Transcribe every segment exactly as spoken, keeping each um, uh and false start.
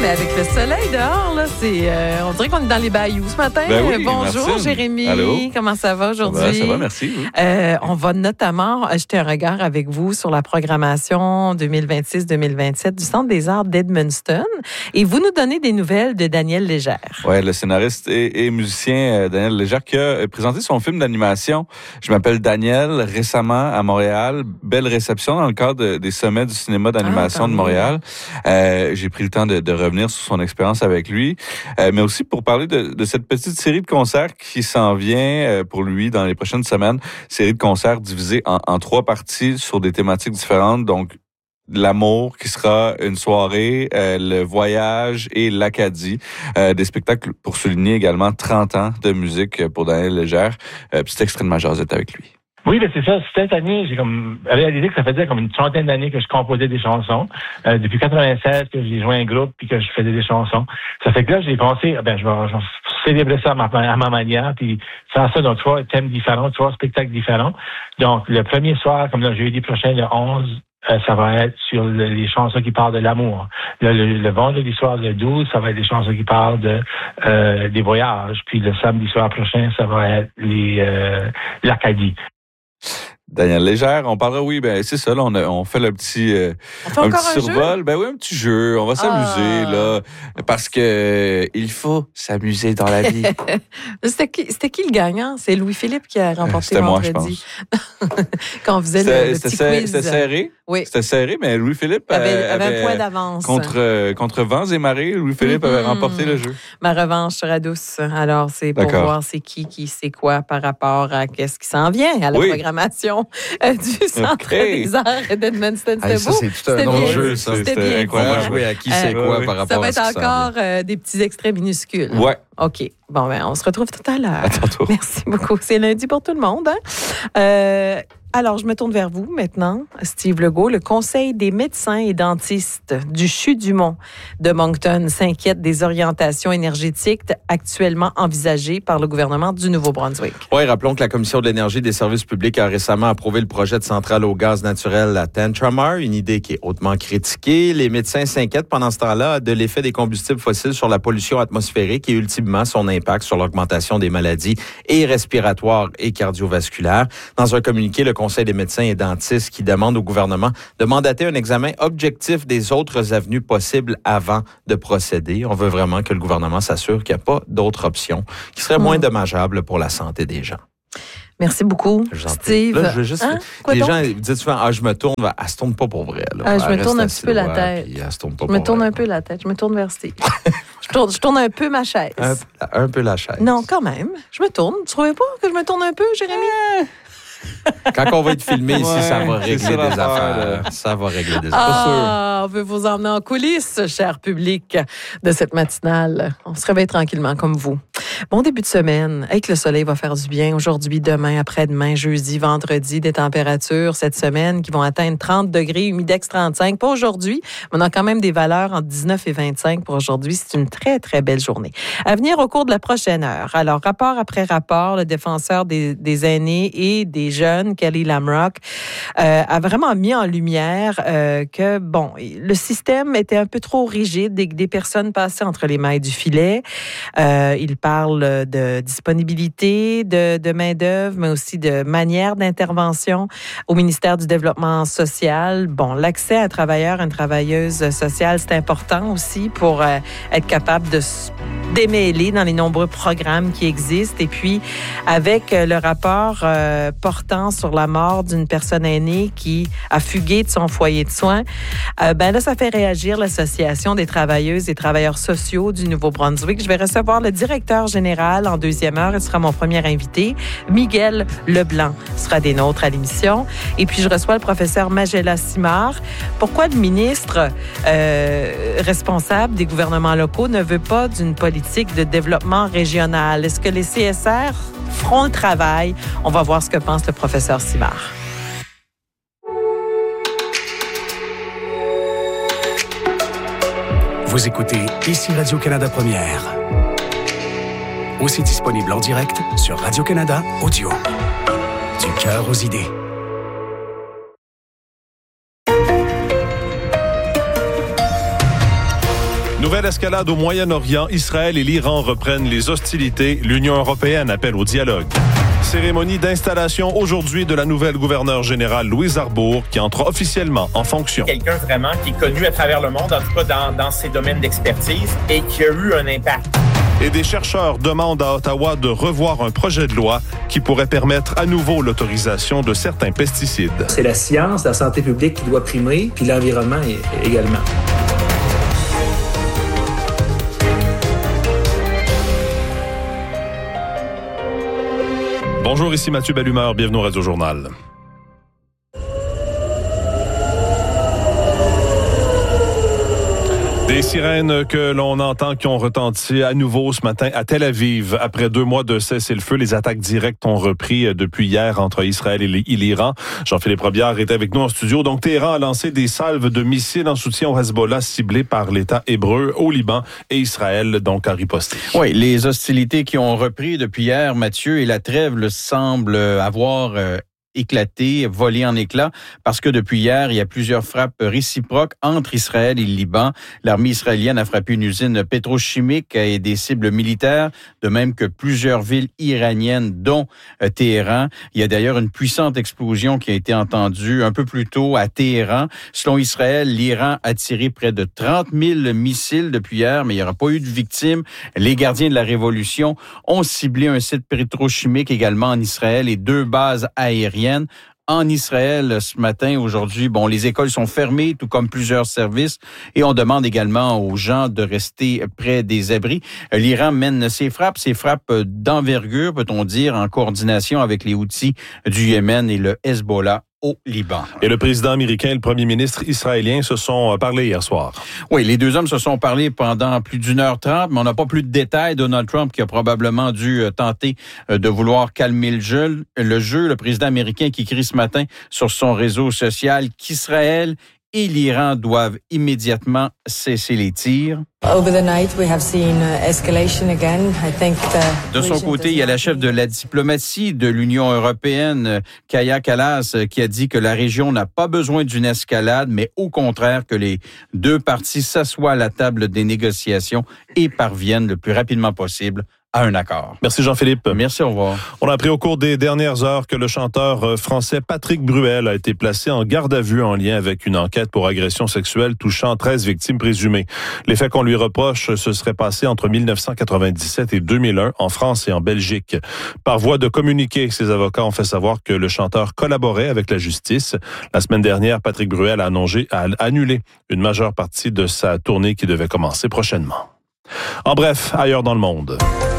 mais avec le soleil dehors, là, c'est, euh, on dirait qu'on est dans les bayous ce matin. Ben oui, Bonjour, Martine. Jérémy. Allô? Comment ça va aujourd'hui? Ça va, ça va, merci. Oui. Euh, on va notamment jeter un regard avec vous sur la programmation deux mille vingt-six deux mille vingt-sept du Centre des arts d'Edmundston. Et vous nous donnez des nouvelles de Daniel Légère. Oui, le scénariste et, et musicien euh, Daniel Légère qui a présenté son film d'animation « Je m'appelle Daniel » récemment à Montréal. Belle réception dans le cadre de, des sommets du cinéma d'animation ah, de Montréal. Euh, j'ai pris le temps de, de revenir sur son expérience avec lui, euh, mais aussi pour parler de, de cette petite série de concerts qui s'en vient euh, pour lui dans les prochaines semaines. Série de concerts divisée en, en trois parties sur des thématiques différentes. Donc, l'amour qui sera une soirée, euh, le voyage et l'Acadie. Euh, des spectacles pour souligner également trente ans de musique pour Daniel Légère. Euh, petit extrait de ma jasette avec lui. Oui, ben c'est ça. Cette année, j'ai comme réalisé que ça faisait comme une trentaine d'années que je composais des chansons. Euh, depuis quatre-vingt-seize que j'ai joint un groupe puis que je faisais des chansons. Ça fait que là, j'ai pensé, ben je vais, je vais célébrer ça à ma, à ma manière puis faire ça dans trois thèmes différents, trois spectacles différents. Donc, le premier soir, comme le jeudi prochain, le onze, euh, ça va être sur le, les chansons qui parlent de l'amour. Le, le, le vendredi soir, le douze, ça va être des chansons qui parlent de euh, des voyages. Puis le samedi soir prochain, ça va être les euh, l'Acadie. Daniel Légère, on parlera, oui, ben c'est ça, là, on, a, on fait le petit, euh, un petit un survol. Jeu? Ben oui, un petit jeu, on va s'amuser, ah. là, parce que il faut s'amuser dans la vie. c'était, qui, c'était qui le gagnant? C'est Louis-Philippe qui a remporté c'était vendredi. Moi, je pense. Quand on faisait c'était, le, le c'était petit serré, quiz. C'était serré. Oui. C'était serré, mais Louis-Philippe avait, euh, avait, avait un point d'avance. Contre, euh, contre vents et marées, Louis-Philippe mm-hmm. avait remporté le jeu. Ma revanche sera douce. Alors, c'est pour D'accord. voir c'est qui, qui sait quoi par rapport à qu'est-ce qui s'en vient à la oui. programmation euh, du Centre okay. des arts d'Edmundston. C'était hey, beau. Ça, c'est tout un autre jeu, ça. C'était, C'était bien incroyable. On va jouer à qui c'est euh, quoi oui. par rapport ça va à être ce qui encore euh, des petits extraits minuscules. Ouais. OK. Bon, ben, on se retrouve tout à l'heure. À tantôt. Merci beaucoup. C'est lundi pour tout le monde. Hein? Euh, alors, je me tourne vers vous maintenant, Steve Legault. Le Conseil des médecins et dentistes du C H U du Mont de Moncton s'inquiète des orientations énergétiques actuellement envisagées par le gouvernement du Nouveau-Brunswick. Oui, rappelons que la Commission de l'énergie et des services publics a récemment approuvé le projet de centrale au gaz naturel à Tantramar, une idée qui est hautement critiquée. Les médecins s'inquiètent pendant ce temps-là de l'effet des combustibles fossiles sur la pollution atmosphérique et ultimement son impact sur l'augmentation des maladies et respiratoires et cardiovasculaires. Dans un communiqué, le Conseil des médecins et dentistes qui demande au gouvernement de mandater un examen objectif des autres avenues possibles avant de procéder. On veut vraiment que le gouvernement s'assure qu'il n'y a pas d'autres options qui seraient mmh. moins dommageables pour la santé des gens. Merci beaucoup, Steve. Là, je veux juste... Hein? Les gens disent souvent, ah, je me tourne, elle ne se tourne pas pour vrai. Là. Ah, je me tourne un petit peu la tête. Puis, elle se tourne pas je me pour tourne vrai, un peu la tête. Je me tourne vers Steve. je, tourne, je tourne un peu ma chaise. Un, un peu la chaise. Non, quand même. Je me tourne. Tu ne trouvais pas que je me tourne un peu, Jérémy? Euh... Quand on va être filmé ici, ouais, ça va régler ça des affaires. affaires ça va régler des affaires. Ah, on veut vous emmener en coulisses, cher public, de cette matinale. On se réveille tranquillement comme vous. Bon début de semaine. Avec le soleil va faire du bien. Aujourd'hui, demain, après-demain, jeudi, vendredi, des températures cette semaine qui vont atteindre trente degrés, humidex trente-cinq. Pas aujourd'hui, mais on a quand même des valeurs entre dix-neuf et vingt-cinq pour aujourd'hui. C'est une très, très belle journée. À venir au cours de la prochaine heure. Alors, rapport après rapport, le défenseur des, des aînés et des jeunes, Kelly Lamrock, euh, a vraiment mis en lumière euh, que, bon, le système était un peu trop rigide et que des personnes passaient entre les mailles du filet. Euh, il parle de disponibilité de, de main-d'œuvre, mais aussi de manière d'intervention au ministère du Développement social. Bon, l'accès à un travailleur, une travailleuse sociale, c'est important aussi pour euh, être capable de se démêler dans les nombreux programmes qui existent. Et puis, avec le rapport euh, portant sur la mort d'une personne aînée qui a fugué de son foyer de soins, euh, ben là, ça fait réagir l'Association des travailleuses et travailleurs sociaux du Nouveau-Brunswick. Je vais recevoir le directeur général en deuxième heure. Il sera mon premier invité. Miguel Leblanc sera des nôtres à l'émission. Et puis, je reçois le professeur Magella Simard. Pourquoi le ministre euh, responsable des gouvernements locaux ne veut pas d'une politique de développement régional? Est-ce que les C S R feront le travail? On va voir ce que pense le professeur Simard. Vous écoutez ici Radio-Canada Première. Aussi disponible en direct sur Radio-Canada Audio. Du cœur aux idées. Nouvelle escalade au Moyen-Orient. Israël et l'Iran reprennent les hostilités. L'Union européenne appelle au dialogue. Cérémonie d'installation aujourd'hui de la nouvelle gouverneure générale Louise Arbour qui entre officiellement en fonction. Quelqu'un vraiment qui est connu à travers le monde, en tout cas dans, dans ses domaines d'expertise et qui a eu un impact. Et des chercheurs demandent à Ottawa de revoir un projet de loi qui pourrait permettre à nouveau l'autorisation de certains pesticides. C'est la science, la santé publique qui doit primer, puis l'environnement également. Bonjour, ici Mathieu Bellumeur, bienvenue au Radio Journal. Des sirènes que l'on entend qui ont retenti à nouveau ce matin à Tel Aviv. Après deux mois de cessez-le-feu, les attaques directes ont repris depuis hier entre Israël et l'Iran. Jean-Philippe Robillard est avec nous en studio. Donc, Téhéran a lancé des salves de missiles en soutien au Hezbollah ciblés par l'État hébreu au Liban et Israël, donc, a riposté. Oui, les hostilités qui ont repris depuis hier, Mathieu, et la trêve le semble avoir euh, éclaté, volé en éclats, parce que depuis hier, il y a plusieurs frappes réciproques entre Israël et le Liban. L'armée israélienne a frappé une usine pétrochimique et des cibles militaires, de même que plusieurs villes iraniennes, dont Téhéran. Il y a d'ailleurs une puissante explosion qui a été entendue un peu plus tôt à Téhéran. Selon Israël, l'Iran a tiré près de trente mille missiles depuis hier, mais il n'y aura pas eu de victimes. Les gardiens de la révolution ont ciblé un site pétrochimique également en Israël et deux bases aériennes. En Israël, ce matin, aujourd'hui, bon, les écoles sont fermées, tout comme plusieurs services, et on demande également aux gens de rester près des abris. L'Iran mène ses frappes, ses frappes d'envergure, peut-on dire, en coordination avec les Houthis du Yémen et le Hezbollah au Liban. Et le président américain et le premier ministre israélien se sont parlé hier soir. Oui, les deux hommes se sont parlé pendant plus d'une heure trente, mais on n'a pas plus de détails. Donald Trump qui a probablement dû tenter de vouloir calmer le jeu. Le jeu, le président américain qui écrit ce matin sur son réseau social qu'Israël et l'Iran doivent immédiatement cesser les tirs. Over the night, we have seen uh, escalation again. I think the De son côté, il y a la chef de la diplomatie de l'Union européenne, Kaja Kallas, qui a dit que la région n'a pas besoin d'une escalade, mais au contraire que les deux parties s'assoient à la table des négociations et parviennent le plus rapidement possible à un accord. Merci Jean-Philippe. Merci, au revoir. On a appris au cours des dernières heures que le chanteur français Patrick Bruel a été placé en garde à vue en lien avec une enquête pour agression sexuelle touchant treize victimes présumées. Les faits qu'on lui reproche se seraient passés entre dix-neuf cent quatre-vingt-dix-sept et deux mille un en France et en Belgique. Par voie de communiqué, ses avocats ont fait savoir que le chanteur collaborait avec la justice. La semaine dernière, Patrick Bruel a annoncé, a annulé une majeure partie de sa tournée qui devait commencer prochainement. En bref, ailleurs dans le monde.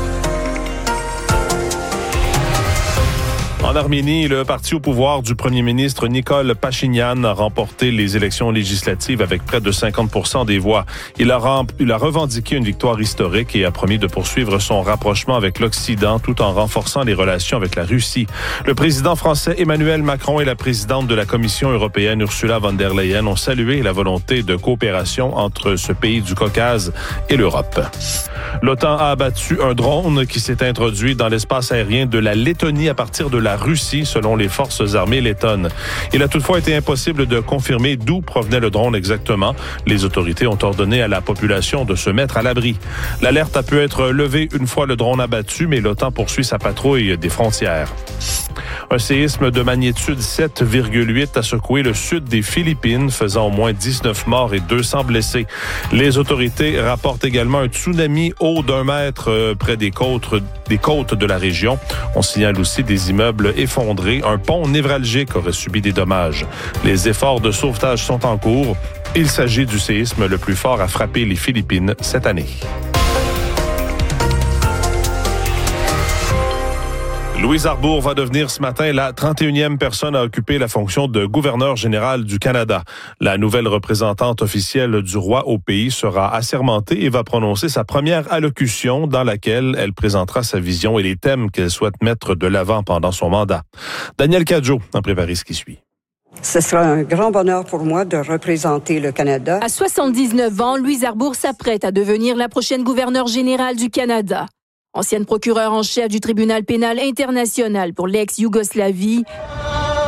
En Arménie, le parti au pouvoir du premier ministre Nikol Pachinian a remporté les élections législatives avec près de cinquante pour cent des voix. Il a, rem- il a revendiqué une victoire historique et a promis de poursuivre son rapprochement avec l'Occident tout en renforçant les relations avec la Russie. Le président français Emmanuel Macron et la présidente de la Commission européenne Ursula von der Leyen ont salué la volonté de coopération entre ce pays du Caucase et l'Europe. L'OTAN a abattu un drone qui s'est introduit dans l'espace aérien de la Lettonie à partir de la Russie, selon les forces armées lettonnes. Il a toutefois été impossible de confirmer d'où provenait le drone exactement. Les autorités ont ordonné à la population de se mettre à l'abri. L'alerte a pu être levée une fois le drone abattu, mais l'OTAN poursuit sa patrouille des frontières. Un séisme de magnitude sept virgule huit a secoué le sud des Philippines, faisant au moins dix-neuf morts et deux cents blessés. Les autorités rapportent également un tsunami haut d'un mètre près des côtes, des côtes de la région. On signale aussi des immeubles effondrés. Un pont névralgique aurait subi des dommages. Les efforts de sauvetage sont en cours. Il s'agit du séisme le plus fort à frapper les Philippines cette année. Louise Arbour va devenir ce matin la trente et unième personne à occuper la fonction de gouverneur général du Canada. La nouvelle représentante officielle du roi au pays sera assermentée et va prononcer sa première allocution dans laquelle elle présentera sa vision et les thèmes qu'elle souhaite mettre de l'avant pendant son mandat. Daniel Cadjo a préparé ce qui suit. Ce sera un grand bonheur pour moi de représenter le Canada. À soixante-dix-neuf ans, Louise Arbour s'apprête à devenir la prochaine gouverneure générale du Canada. Ancienne procureure en chef du tribunal pénal international pour l'ex-Yougoslavie,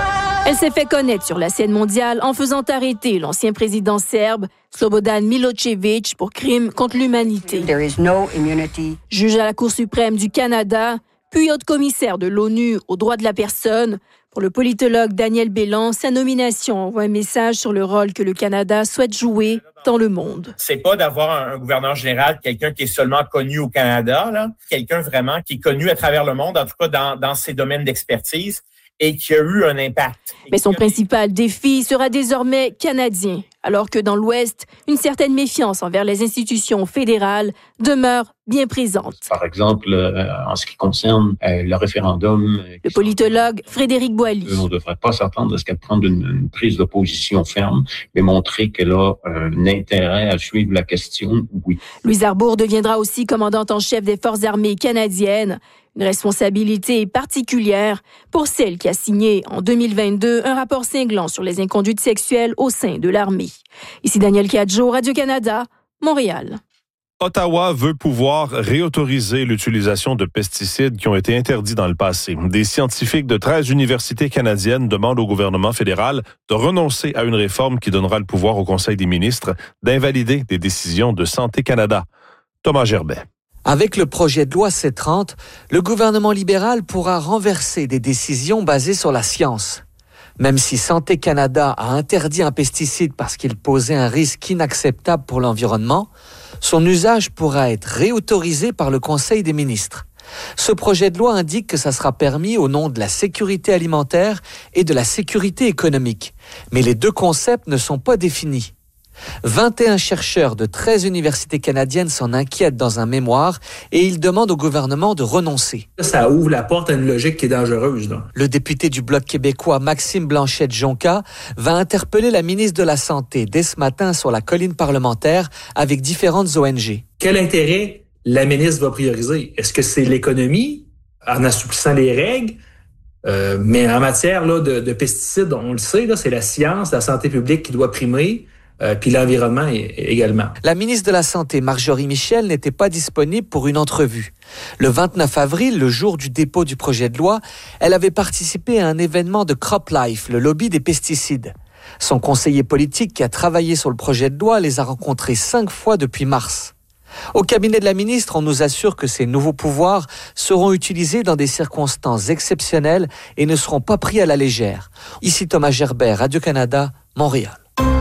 Elle s'est fait connaître sur la scène mondiale en faisant arrêter l'ancien président serbe Slobodan Milošević pour crimes contre l'humanité. There is no immunity. Juge à la Cour suprême du Canada, puis haute commissaire de l'ONU aux droits de la personne, pour le politologue Daniel Bélan, sa nomination envoie un message sur le rôle que le Canada souhaite jouer dans le monde. C'est pas d'avoir un gouverneur général, quelqu'un qui est seulement connu au Canada, là, quelqu'un vraiment qui est connu à travers le monde, en tout cas dans, dans ses domaines d'expertise, et qui a eu un impact. Mais son principal défi sera désormais canadien, alors que dans l'Ouest, une certaine méfiance envers les institutions fédérales demeure bien présente. Par exemple, euh, en ce qui concerne euh, le référendum... Euh, le politologue Frédéric Boily. On ne devrait pas s'attendre à ce qu'elle prenne une, une prise de position ferme, mais montrer qu'elle a euh, un intérêt à suivre la question, oui. Louise Arbour deviendra aussi commandante en chef des Forces armées canadiennes. Une responsabilité particulière pour celle qui a signé en deux mille vingt-deux un rapport cinglant sur les inconduites sexuelles au sein de l'armée. Ici Daniel Cadjo, Radio-Canada, Montréal. Ottawa veut pouvoir réautoriser l'utilisation de pesticides qui ont été interdits dans le passé. Des scientifiques de treize universités canadiennes demandent au gouvernement fédéral de renoncer à une réforme qui donnera le pouvoir au Conseil des ministres d'invalider des décisions de Santé Canada. Thomas Gerbet. Avec le projet de loi C trente, le gouvernement libéral pourra renverser des décisions basées sur la science. Même si Santé Canada a interdit un pesticide parce qu'il posait un risque inacceptable pour l'environnement, son usage pourra être réautorisé par le Conseil des ministres. Ce projet de loi indique que ça sera permis au nom de la sécurité alimentaire et de la sécurité économique. Mais les deux concepts ne sont pas définis. vingt et un chercheurs de treize universités canadiennes s'en inquiètent dans un mémoire et ils demandent au gouvernement de renoncer. Ça ouvre la porte à une logique qui est dangereuse. Là. Le député du Bloc québécois Maxime Blanchet-Jonca va interpeller la ministre de la Santé dès ce matin sur la colline parlementaire avec différentes O N G. Quel intérêt la ministre va prioriser? Est-ce que c'est l'économie en assouplissant les règles? Euh, mais en matière là, de, de pesticides, on le sait, là, c'est la science, la santé publique qui doit primer. Euh, puis l'environnement également. La ministre de la Santé, Marjorie Michel, n'était pas disponible pour une entrevue. Le vingt-neuf avril, le jour du dépôt du projet de loi, elle avait participé à un événement de CropLife, le lobby des pesticides. Son conseiller politique qui a travaillé sur le projet de loi les a rencontrés cinq fois depuis mars. Au cabinet de la ministre, on nous assure que ces nouveaux pouvoirs seront utilisés dans des circonstances exceptionnelles et ne seront pas pris à la légère. Ici Thomas Gerbet, Radio-Canada, Montréal.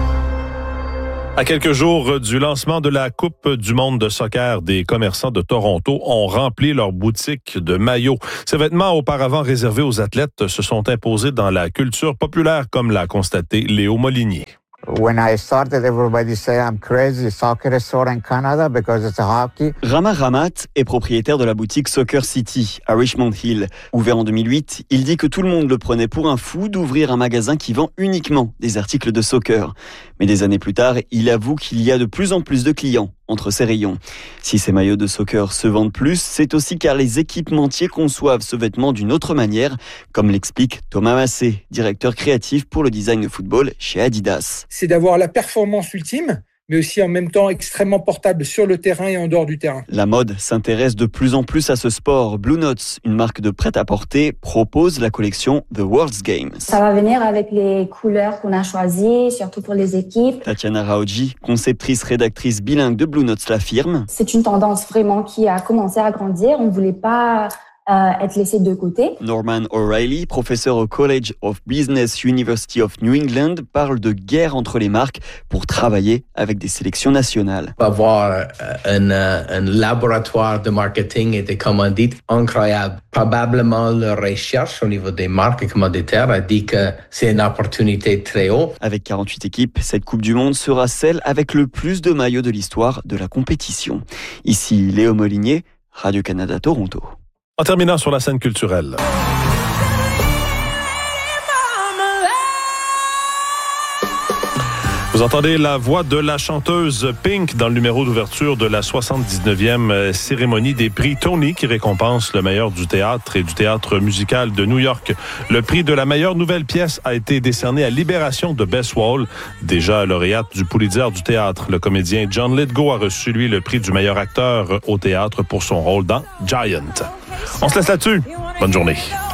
À quelques jours du lancement de la Coupe du monde de soccer, des commerçants de Toronto ont rempli leurs boutiques de maillots. Ces vêtements auparavant réservés aux athlètes se sont imposés dans la culture populaire, comme l'a constaté Léo Molinier. When I started, everybody say I'm crazy. Soccer store in Canada because it's a hockey. Rama Ramat est propriétaire de la boutique Soccer City à Richmond Hill. Ouvert en deux mille huit, il dit que tout le monde le prenait pour un fou d'ouvrir un magasin qui vend uniquement des articles de soccer. Mais des années plus tard, il avoue qu'il y a de plus en plus de clients entre ces rayons. Si ces maillots de soccer se vendent plus, c'est aussi car les équipementiers conçoivent ce vêtement d'une autre manière, comme l'explique Thomas Massé, directeur créatif pour le design de football chez Adidas. C'est d'avoir la performance ultime, mais aussi en même temps extrêmement portable sur le terrain et en dehors du terrain. La mode s'intéresse de plus en plus à ce sport. Blue Notes, une marque de prêt-à-porter, propose la collection The World's Games. Ça va venir avec les couleurs qu'on a choisies, surtout pour les équipes. Tatiana Raoji, conceptrice, rédactrice bilingue de Blue Notes, l'affirme. C'est une tendance vraiment qui a commencé à grandir. On ne voulait pas Euh, être laissé de côté. Norman O'Reilly, professeur au College of Business University of New England, parle de guerre entre les marques pour travailler avec des sélections nationales. Avoir un, un laboratoire de marketing et de commandites incroyable. Probablement leur recherche au niveau des marques commanditaires a dit que c'est une opportunité très haute. Avec quarante-huit équipes, cette Coupe du Monde sera celle avec le plus de maillots de l'histoire de la compétition. Ici Léo Molinier, Radio-Canada Toronto. En terminant sur la scène culturelle. Vous entendez la voix de la chanteuse Pink dans le numéro d'ouverture de la soixante-dix-neuvième cérémonie des prix Tony qui récompense le meilleur du théâtre et du théâtre musical de New York. Le prix de la meilleure nouvelle pièce a été décerné à Libération de Bess Wall, déjà lauréate du Pulitzer du théâtre. Le comédien John Lithgow a reçu, lui, le prix du meilleur acteur au théâtre pour son rôle dans Giant. On se laisse là-dessus. Bonne journée.